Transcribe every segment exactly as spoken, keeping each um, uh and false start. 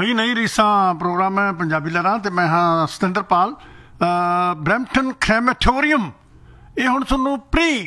ਕੋਈ ਨਹੀਂ ਰੀਸਾਂ ਪ੍ਰੋਗਰਾਮ ਹੈ ਪੰਜਾਬੀ ਲਹਿਰਾਂ ਤੇ ਮੈਂ ਹਾਂ ਸਤਿੰਦਰਪਾਲ। ਬਰੈਂਪਟਨ ਕ੍ਰੈਮੇਟੋਰੀਅਮ ਇਹ ਹੁਣ ਤੁਹਾਨੂੰ ਪ੍ਰੀ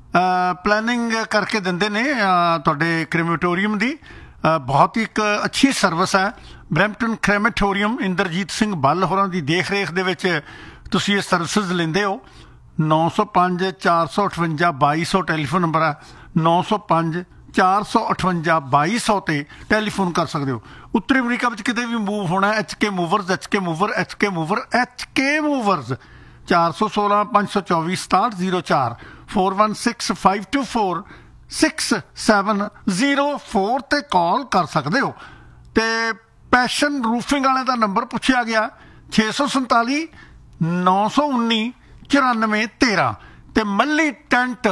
ਪਲੈਨਿੰਗ ਕਰਕੇ ਦਿੰਦੇ ਨੇ ਤੁਹਾਡੇ ਕ੍ਰੈਮੇਟੋਰੀਅਮ ਦੀ। ਬਹੁਤ ਹੀ ਇੱਕ ਅੱਛੀ ਸਰਵਿਸ ਹੈ ਬਰੈਂਪਟਨ ਕ੍ਰੈਮੇਟੋਰੀਅਮ। ਇੰਦਰਜੀਤ ਸਿੰਘ ਬੱਲ ਹੋਰਾਂ ਦੀ ਦੇਖ ਰੇਖ ਦੇ ਵਿੱਚ ਤੁਸੀਂ ਇਹ ਸਰਵਿਸਿਜ਼ ਲੈਂਦੇ ਹੋ। ਨੌ ਸੌ ਪੰਜ ਚਾਰ ਸੌ ਅਠਵੰਜਾ ਬਾਈ ਸੌ ਟੈਲੀਫੋਨ ਨੰਬਰ ਹੈ। ਨੌ ਸੌ ਪੰਜ ਚਾਰ ਸੌ ਅਠਵੰਜਾ ਬਾਈ ਸੌ 'ਤੇ ਟੈਲੀਫੋਨ ਕਰ ਸਕਦੇ ਹੋ। ਉੱਤਰੀ ਅਮਰੀਕਾ ਵਿੱਚ ਕਿਤੇ ਵੀ ਮੂਵ ਹੋਣਾ H K ਮੂਵਰਜ਼ H K mover H K mover H K ਮੂਵਰਜ਼ ਚਾਰ ਸੌ ਸੋਲਾਂ ਪੰਜ ਸੌ ਚੌਵੀ ਸਤਾਹਠ ਜ਼ੀਰੋ ਚਾਰ four one six five two four six seven zero four 'ਤੇ ਕਾਲ ਕਰ ਸਕਦੇ ਹੋ। ਅਤੇ ਪੈਸ਼ਨ ਰੂਫਿੰਗ ਵਾਲਿਆਂ ਦਾ ਨੰਬਰ ਪੁੱਛਿਆ ਗਿਆ ਛੇ ਸੌ ਸੰਤਾਲੀ ਨੌ ਸੌ ਉੱਨੀ ਚੁਰਾਨਵੇਂ ਤੇਰਾਂ। ਅਤੇ ਮੱਲੀ ਟੈਂਟ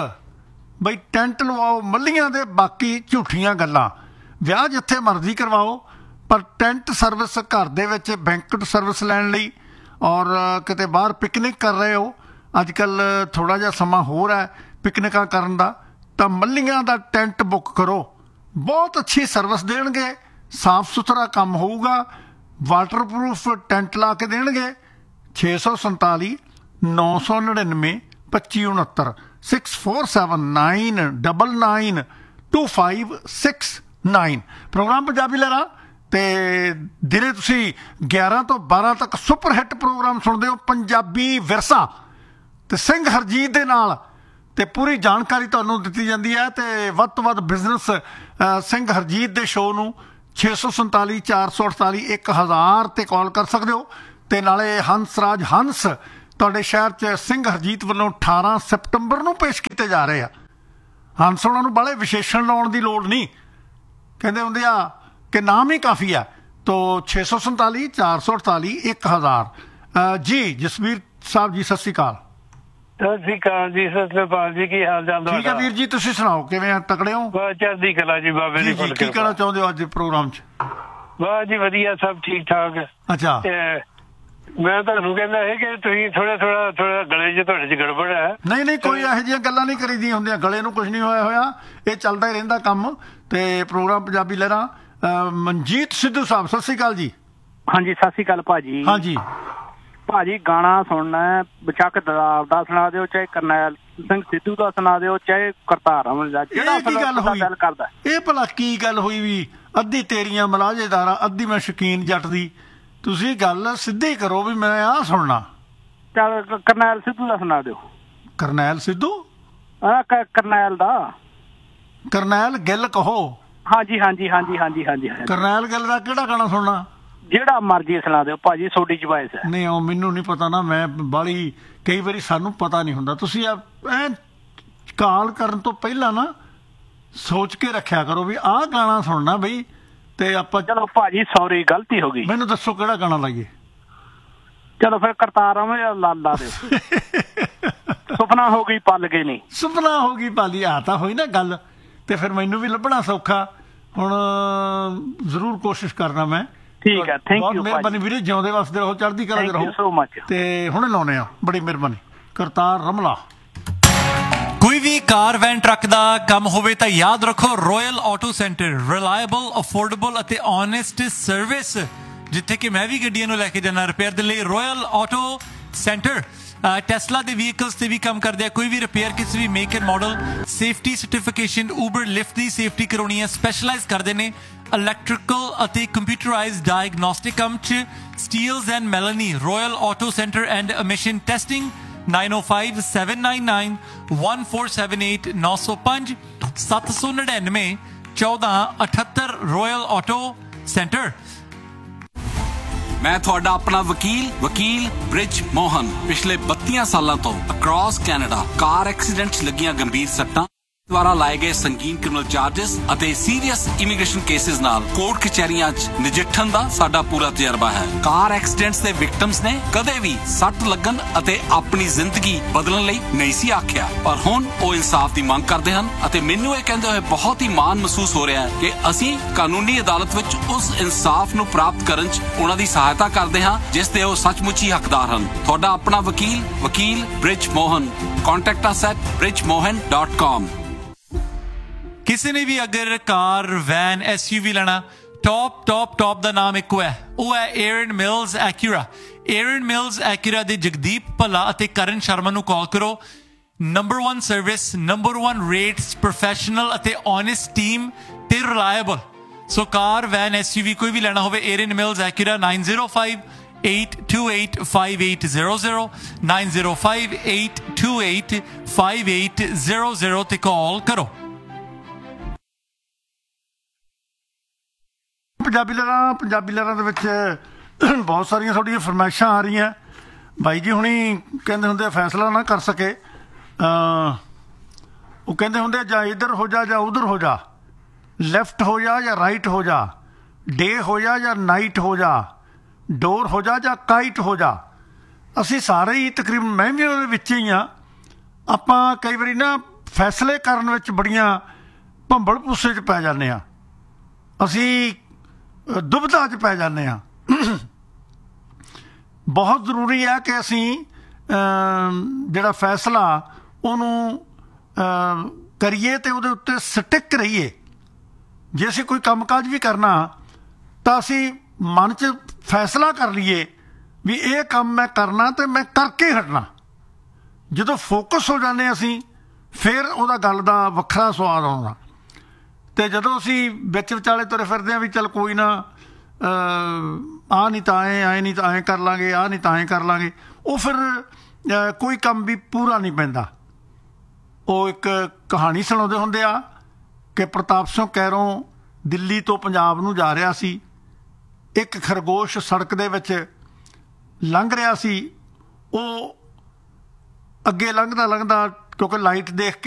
ਬਈ ਟੈਂਟ ਲਵਾਓ ਮੱਲੀਆਂ ਦੇ। ਬਾਕੀ ਝੂਠੀਆਂ ਗੱਲਾਂ ਵਿਆਹ ਜਿੱਥੇ ਮਰਜ਼ੀ ਕਰਵਾਓ ਪਰ ਟੈਂਟ ਸਰਵਿਸ ਘਰ ਦੇ ਵਿੱਚ ਬੈਂਕਟ ਸਰਵਿਸ ਲੈਣ ਲਈ ਔਰ ਕਿਤੇ ਬਾਹਰ ਪਿਕਨਿਕ ਕਰ ਰਹੇ ਹੋ, ਅੱਜ ਕੱਲ੍ਹ ਥੋੜ੍ਹਾ ਜਿਹਾ ਸਮਾਂ ਹੋਰ ਹੈ ਪਿਕਨਿਕਾਂ ਕਰਨ ਦਾ, ਤਾਂ ਮੱਲੀਆਂ ਦਾ ਟੈਂਟ ਬੁੱਕ ਕਰੋ। ਬਹੁਤ ਅੱਛੀ ਸਰਵਿਸ ਦੇਣਗੇ, ਸਾਫ ਸੁਥਰਾ ਕੰਮ ਹੋਊਗਾ, ਵਾਟਰਪ੍ਰੂਫ ਟੈਂਟ ਲਾ ਕੇ ਦੇਣਗੇ। ਛੇ ਸੌ ਸੰਤਾਲੀ ਨੌ ਸੌ ਨੜਿਨਵੇਂ ਪੱਚੀ ਉਣਹੱਤਰ six four seven nine double nine to five six nine. Programme Punjabi ਲਹਿਰਾਂ ਅਤੇ ਦਿਨੇ ਤੁਸੀਂ ਗਿਆਰਾਂ ਤੋਂ ਬਾਰਾਂ ਤੱਕ ਸੁਪਰ ਹਿੱਟ ਪ੍ਰੋਗਰਾਮ ਸੁਣਦੇ ਹੋ ਪੰਜਾਬੀ ਵਿਰਸਾ ਅਤੇ ਸਿੰਘ ਹਰਜੀਤ ਦੇ ਨਾਲ, ਅਤੇ ਪੂਰੀ ਜਾਣਕਾਰੀ ਤੁਹਾਨੂੰ ਦਿੱਤੀ ਜਾਂਦੀ ਹੈ। ਅਤੇ ਵੱਧ ਤੋਂ ਵੱਧ ਬਿਜ਼ਨਸ ਸਿੰਘ ਹਰਜੀਤ ਦੇ ਸ਼ੋਅ ਨੂੰ ਛੇ ਸੌ ਸੰਤਾਲੀ ਚਾਰ ਸੌ ਅਠਤਾਲੀ ਇੱਕ ਹਜ਼ਾਰ 'ਤੇ ਕਾਲ ਕਰ ਸਕਦੇ ਹੋ। ਅਤੇ ਨਾਲੇ ਹੰਸ ਰਾਜ ਹੰਸ ਤੁਹਾਡੇ ਸ਼ਹਿਰ 'ਚ ਸਿੰਘ ਹਰਜੀਤ ਵੱਲੋਂ ਅਠਾਰਾਂ ਸੈਪਟੰਬਰ ਨੂੰ ਪੇਸ਼ ਕੀਤੇ ਜਾ ਰਹੇ ਆ। ਹੰਸ ਉਹਨਾਂ ਨੂੰ ਬਾਹਲੇ ਵਿਸ਼ੇਸ਼ਣ ਲਾਉਣ ਦੀ ਲੋੜ ਨਹੀਂ, ਕਹਿੰਦੇ ਹੁੰਦੇ ਆ ਕਿ ਨਾਮ ਹੀ ਕਾਫੀ ਆ। ਤੋ ਛੇ ਸੌ ਸੰਤਾਲੀ ਚਾਰ ਸੌ ਅਠਤਾਲੀ ਇੱਕ ਹਜ਼ਾਰ। ਜੀ ਜਸਵੀਰ ਸਾਹਿਬ ਜੀ ਸਤਿ ਸ਼੍ਰੀ ਅਕਾਲ। ਸਤਿ ਸ਼੍ਰੀ ਅਕਾਲ ਜੀ ਸਤਿੰਦਰਪਾਲ ਜੀ, ਕੀ ਹਾਲ ਚਾਲ? ਠੀਕ ਹੈ ਵੀਰ ਜੀ, ਤੁਸੀਂ ਸੁਣਾਓ ਕਿਵੇਂ ਆ? ਤਕੜੇ ਹੋ? ਚੜ੍ਹਦੀ ਕਲਾ ਜੀ ਬਾਬੇ ਦੀ। ਕੀ ਕਹਿਣਾ ਚਾਹੁੰਦੇ ਹੋ ਅੱਜ ਪ੍ਰੋਗਰਾਮ 'ਚ? ਵਾਹ ਜੀ ਵਧੀਆ, ਸਭ ਠੀਕ ਠਾਕ। ਅੱਛਾ, ਮੈਂ ਤੁਹਾਨੂੰ ਕਹਿੰਦਾ ਹੈ ਕਿ ਤੁਸੀਂ ਥੋੜਾ ਥੋੜਾ ਥੋੜਾ ਗਲੇ 'ਚ ਤੁਹਾਡੇ 'ਚ ਗੜਬੜ ਹੈ। ਨਹੀਂ ਨਹੀਂ ਕੋਈ ਇਹੋ ਜਿਹੀਆਂ ਗੱਲਾਂ ਨਹੀਂ ਕਰੀਦੀਆਂ ਹੁੰਦੀਆਂ, ਗਲੇ ਨੂੰ ਕੁਝ ਨਹੀਂ ਹੋਇਆ ਹੋਇਆ, ਇਹ ਚੱਲਦਾ ਹੀ ਰਹਿੰਦਾ ਕੰਮ। ਤੇ ਪ੍ਰੋਗਰਾਮ ਪੰਜਾਬੀ ਲਹਿਰਾਂ। ਮਨਜੀਤ ਸਿੱਧੂ ਸਾਹਿਬ ਸਤਿ ਸ਼੍ਰੀ ਅਕਾਲ ਜੀ। ਹਾਂਜੀ ਸਤਿ ਸ਼੍ਰੀ ਅਕਾਲ ਭਾਜੀ। ਹਾਂਜੀ ਭਾਜੀ ਗਾਣਾ ਸੁਣਨਾ ਬਚਕ ਦਦਾਰ ਦਾ ਸੁਣਾ ਦਿਓ, ਚਾਹੇ ਕਰਨੈਲ ਸਿੰਘ ਸਿੱਧੂ ਦਾ ਸੁਣਾ ਦਿਓ, ਚਾਹੇ ਕਰਤਾਰ ਰਮਨ ਦਾ, ਜਿਹੜਾ ਕੀ ਗੱਲ ਹੋਈ ਗੱਲ ਕਰਦਾ। ਇਹ ਭਲਾ ਕੀ ਗੱਲ ਹੋਈ ਵੀ ਅੱਧੀ ਤੇਰੀਆਂ ਮਲਾਜੇਦਾਰਾਂ ਅੱਧੀ ਮੈਂ ਸ਼ੌਕੀਨ ਜੱਟ ਦੀ? ਤੁਸੀਂ ਗੱਲ ਸਿੱਧੀ ਕਰੋ ਵੀ ਮੈਂ ਆਹ ਸੁਣਨਾ। ਚੱਲ ਕਰਨੈਲ ਸਿੱਧੂ ਦਾ ਸੁਣਾ ਦਿਓ। ਕਰਨੈਲ ਸਿੱਧੂ? ਕਰਨੈਲ ਦਾ, ਕਰਨੈਲ ਗਿੱਲ ਕਹੋ। ਹਾਂਜੀ ਹਾਂਜੀ ਹਾਂਜੀ ਹਾਂਜੀ ਹਾਂਜੀ। ਕਰਨੈਲ ਗਿੱਲ ਦਾ ਕਿਹੜਾ ਗਾਣਾ ਸੁਣਨਾ? ਜਿਹੜਾ ਮਰਜ਼ੀ ਸੁਣਾ ਦਿਓ ਭਾਜੀ, ਤੁਹਾਡੀ ਚੁਆਇਸ ਹੈ। ਨਹੀਂ ਉਹ ਮੈਨੂੰ ਨਹੀਂ ਪਤਾ ਨਾ, ਮੈਂ ਬਾਹਲੀ ਕਈ ਵਾਰੀ ਸਾਨੂੰ ਪਤਾ ਨਹੀਂ ਹੁੰਦਾ। ਤੁਸੀਂ ਐ ਕਾਲ ਕਰਨ ਤੋਂ ਪਹਿਲਾਂ ਨਾ ਸੋਚ ਕੇ ਰੱਖਿਆ ਕਰੋ ਵੀ ਆਹ ਗਾਣਾ ਸੁਣਨਾ ਬਈ। ਤੇ ਆਪਾਂ ਚਲੋ ਭਾਜੀ ਸੌਰੀ ਗਲਤੀ ਹੋ ਗਈ। ਮੈਨੂੰ ਦੱਸੋ ਕਿਹੜਾ ਗਾਣਾ ਲਾਈਏ? ਚਲੋ ਫਿਰ ਕਰਤਾਰ ਰਮਨ ਲਾ ਲਾ ਦਿਓ। ਸੁਪਨਾ ਹੋ ਗਈ ਪਲ ਗਏ ਨਹੀਂ। ਸੁਪਨਾ ਹੋ ਗਈ ਪਾਲੀ ਆ ਤਾਂ ਹੋਈ ਨਾ ਗੱਲ। ਤੇ ਫਿਰ ਮੈਨੂੰ ਵੀ ਲੱਭਣਾ ਸੌਖਾ ਹੁਣ, ਜ਼ਰੂਰ ਕੋਸ਼ਿਸ਼ ਕਰਨਾ ਮੈਂ। ਠੀਕ ਹੈ, ਥੈਂਕ ਯੂ। ਬਹੁਤ ਮਿਹਰਬਾਨੀ ਵੀਰੇ, ਜਿਉਂਦੇ ਵਸਦੇ ਰਹੋ, ਚੜ੍ਹਦੀ ਕਲਾ 'ਚ ਰਹੋ। So much. ਤੇ ਹੁਣ ਲਾਉਣੇ ਆ, ਬੜੀ ਮਿਹਰਬਾਨੀ। ਕਰਤਾਰ ਰਮਲਾ। ਕੋਈ ਵੀ ਕਾਰ ਵੈਨ ਟਰੱਕ ਦਾ ਕੰਮ ਹੋਵੇ ਤਾਂ ਯਾਦ ਰੱਖੋ royal auto centre. Reliable, affordable ਅਤੇ ਓਨੈਸਟ ਸਰਵਿਸ, ਜਿੱਥੇ ਕਿ ਮੈਂ ਵੀ ਗੱਡੀਆਂ ਨੂੰ ਲੈ ਕੇ ਜਾਣਾ ਰਿਪੇਅਰ ਦੇ ਲਈ। ਰੋਇਲ ਆਟੋ ਸੈਂਟਰ ਟੈਸਲਾ ਦੇ ਵਹੀਕਲਸ ਤੇ ਵੀ ਕੰਮ ਕਰਦੇ ਆ। ਕੋਈ ਵੀ ਰਿਪੇਅਰ ਕਿਸੇ ਵੀ make and model, safety certification, Uber lift the safety ਕਰਾਉਣੀ ਹੈ, ਸਪੈਸ਼ਲਾਈਜ਼ ਕਰਦੇ ਨੇ। ਇਲੈਕਟ੍ਰੀਕਲ ਅਤੇ ਕੰਪਿਊਟਰਾਈਜ਼ਡ ਡਾਇਗਨੋਸਟਿਕ ਕੰਮ 'ਚ Steeles and ਮੈਲਨੀ। Royal auto centre and emission testing. nine oh five seven nine nine one four seven eight ਨੌ ਸੌ ਪੰਜ ਸੱਤ ਸੌ ਨੜਿਨਵੇਂ ਚੌਦਾਂ ਅਠੱਤਰ। Royal auto centre. ਮੈਂ ਤੁਹਾਡਾ ਆਪਣਾ ਵਕੀਲ ਵਕੀਲ ਬ੍ਰਿਜ ਮੋਹਨ। ਪਿਛਲੇ ਬੱਤੀਆਂ ਸਾਲਾਂ ਤੋਂ ਅਕ੍ਰੋਸ ਕੈਨੇਡਾ ਕਾਰ ਐਕਸੀਡੈਂਟ 'ਚ ਲੱਗੀਆਂ ਗੰਭੀਰ ਸੱਟਾਂ ਦੁਆਰਾ ਲਾਏ ਗਏ ਸੰਗੀਨ ਕ੍ਰਿਮੀਨਲ ਚਾਰਜਸ ਅਤੇ ਸੀਰੀਅਸ ਇਮੀਗ੍ਰੇਸ਼ਨ ਕੇਸਿਸ ਨਾਲ ਕੋਰਟ ਕਚਹਿਰੀਆਂ 'ਚ ਨਜਿੱਠਣ ਦਾ ਸਾਡਾ ਪੂਰਾ ਤਜਰਬਾ ਹੈ। ਕਾਰ ਐਕਸੀਡੈਂਟਸ ਦੇ ਵਿਕਟਮਸ ਨੇ ਕਦੇ ਵੀ ਸੱਟ ਲੱਗਣ ਅਤੇ ਆਪਣੀ ਜ਼ਿੰਦਗੀ ਬਦਲਣ ਲਈ ਨਹੀਂ ਸੀ ਆਖਿਆ, ਪਰ ਹੁਣ ਉਹ ਇਨਸਾਫ ਦੀ ਮੰਗ ਕਰਦੇ ਹਨ। ਅਤੇ ਮੈਨੂੰ ਇਹ ਕਹਿੰਦੇ ਹੋਏ ਬਹੁਤ ਹੀ ਮਾਣ ਮਹਿਸੂਸ ਹੋ ਰਿਹਾ ਹੈ ਕਿ ਅਸੀਂ ਕਾਨੂੰਨੀ ਅਦਾਲਤ ਵਿੱਚ ਉਸ ਇਨਸਾਫ ਨੂੰ ਪ੍ਰਾਪਤ ਕਰਨ 'ਚ ਉਹਨਾਂ ਦੀ ਸਹਾਇਤਾ ਕਰਦੇ ਹਾਂ ਜਿਸ ਦੇ ਉਹ ਸੱਚਮੁੱਚ ਹੀ ਹੱਕਦਾਰ ਹਨ। ਤੁਹਾਡਾ ਆਪਣਾ ਵਕੀਲ ਵਕੀਲ bridge Mohan. Contact us at bridge mohan dot com। ਕਿਸੇ ਨੇ ਵੀ ਅਗਰ ਕਾਰ ਵੈਨ ਐਸ ਯੂ ਵੀ ਲੈਣਾ ਟੌਪ ਟੌਪ ਟੌਪ ਦਾ ਨਾਮ ਇੱਕੋ ਹੈ, ਉਹ ਹੈ ਏਰਨ ਮਿਲਸ ਐਕਿਊਰਾ। ਏਰਨ ਮਿਲਸ ਐਕਿਊਰਾ ਦੇ ਜਗਦੀਪ ਭੱਲਾ ਅਤੇ ਕਰਨ ਸ਼ਰਮਾ ਨੂੰ ਕਾਲ ਕਰੋ। Number one service, number one rates, professional ਅਤੇ ਓਨੈਸਟ ਟੀਮ ਤੇ reliable. So car van S you ਵੀ ਕੋਈ ਵੀ ਲੈਣਾ ਹੋਵੇ, ਏਰਨ mills ਐਕਿਊਰਾ nine zero five eight two eight five eight zero zero nine zero five eight two eight five eight zero zero ਤੇ ਕਾਲ ਕਰੋ। ਪੰਜਾਬੀ ਲਹਿਰਾਂ ਪੰਜਾਬੀ ਲਹਿਰਾਂ ਦੇ ਵਿੱਚ ਬਹੁਤ ਸਾਰੀਆਂ ਤੁਹਾਡੀਆਂ ਫਰਮਾਇਸ਼ਾਂ ਆ ਰਹੀਆਂ। ਬਾਈ ਜੀ ਹੁਣੀ ਕਹਿੰਦੇ ਹੁੰਦੇ ਫੈਸਲਾ ਨਾ ਕਰ ਸਕੇ, ਉਹ ਕਹਿੰਦੇ ਹੁੰਦੇ ਜਾਂ ਇੱਧਰ ਹੋ ਜਾ ਜਾਂ ਉਧਰ ਹੋ ਜਾ, ਲੈਫਟ ਹੋ ਜਾ ਜਾਂ ਰਾਈਟ ਹੋ ਜਾ, ਡੇ ਹੋ ਜਾ ਜਾਂ ਨਾਈਟ ਹੋ ਜਾ, ਡੋਰ ਹੋ ਜਾ ਜਾਂ ਕਾਈਟ ਹੋ ਜਾ। ਅਸੀਂ ਸਾਰੇ ਹੀ ਤਕਰੀਬਨ, ਮੈਂ ਵੀ ਉਹਦੇ ਵਿੱਚ ਹੀ ਹਾਂ। ਆਪਾਂ ਕਈ ਵਾਰੀ ਨਾ ਫੈਸਲੇ ਕਰਨ ਵਿੱਚ ਬੜੀਆਂ ਭੰਬਲ ਭੁੱਸੇ 'ਚ ਪੈ ਜਾਂਦੇ ਹਾਂ, ਅਸੀਂ ਦੁਬਿਧਾ 'ਚ ਪੈ ਜਾਂਦੇ ਹਾਂ। ਬਹੁਤ ਜ਼ਰੂਰੀ ਹੈ ਕਿ ਅਸੀਂ ਜਿਹੜਾ ਫੈਸਲਾ ਉਹਨੂੰ ਕਰੀਏ ਅਤੇ ਉਹਦੇ ਉੱਤੇ ਸਟਿਕ ਰਹੀਏ। ਜੇ ਅਸੀਂ ਕੋਈ ਕੰਮਕਾਜ ਵੀ ਕਰਨਾ ਤਾਂ ਅਸੀਂ ਮਨ 'ਚ ਫੈਸਲਾ ਕਰ ਲਈਏ ਵੀ ਇਹ ਕੰਮ ਮੈਂ ਕਰਨਾ ਅਤੇ ਮੈਂ ਕਰਕੇ ਹਟਣਾ। ਜਦੋਂ ਫੋਕਸ ਹੋ ਜਾਂਦੇ ਅਸੀਂ, ਫਿਰ ਉਹਦਾ ਗੱਲ ਦਾ ਵੱਖਰਾ ਸਵਾਦ ਆਉਂਦਾ। ਅਤੇ ਜਦੋਂ ਅਸੀਂ ਵਿੱਚ ਵਿਚਾਲੇ ਤੁਰੇ ਫਿਰਦੇ ਹਾਂ ਵੀ ਚੱਲ ਕੋਈ ਨਾ, ਆਹ ਨਹੀਂ ਤਾਂ ਐਂ, ਐਂ ਨਹੀਂ ਤਾਂ ਐਂ ਕਰ ਲਾਂਗੇ, ਆਹ ਨਹੀਂ ਤਾਂ ਐਂ ਕਰ ਲਾਂਗੇ, ਉਹ ਫਿਰ ਕੋਈ ਕੰਮ ਵੀ ਪੂਰਾ ਨਹੀਂ ਪੈਂਦਾ। ਉਹ ਇੱਕ ਕਹਾਣੀ ਸੁਣਾਉਂਦੇ ਹੁੰਦੇ ਆ ਕਿ ਪ੍ਰਤਾਪ ਸਿੰਘ ਕੈਰੋਂ ਦਿੱਲੀ ਤੋਂ ਪੰਜਾਬ ਨੂੰ ਜਾ ਰਿਹਾ ਸੀ। ਇੱਕ ਖਰਗੋਸ਼ ਸੜਕ ਦੇ ਵਿੱਚ ਲੰਘ ਰਿਹਾ ਸੀ। ਉਹ ਅੱਗੇ ਲੰਘਦਾ ਲੰਘਦਾ ਕਿਉਂਕਿ ਲਾਈਟ ਦੇਖ ਕੇ